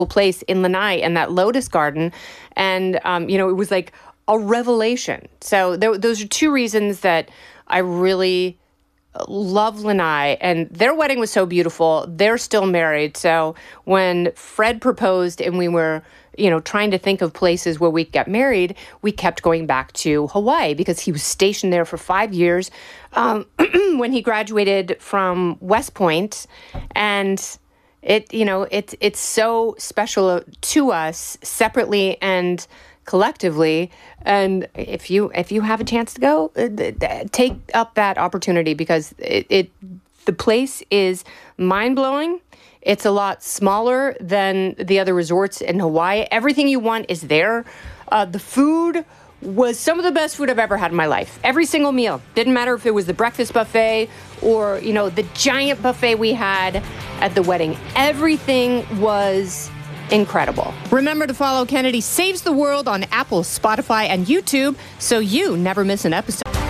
place in Lanai and that lotus garden. And, it was like a revelation. So those are two reasons that I really love Lanai. And their wedding was so beautiful. They're still married. So when Fred proposed and we were, trying to think of places where we'd get married, we kept going back to Hawaii because he was stationed there for 5 years when he graduated from West Point. And it's so special to us separately and collectively. And if you have a chance to go, take up that opportunity because the place is mind-blowing. It's a lot smaller than the other resorts in Hawaii. Everything you want is there. The food was some of the best food I've ever had in my life. Every single meal. Didn't matter if it was the breakfast buffet or, the giant buffet we had at the wedding. Everything was incredible. Remember to follow Kennedy Saves the World on Apple, Spotify, and YouTube so you never miss an episode.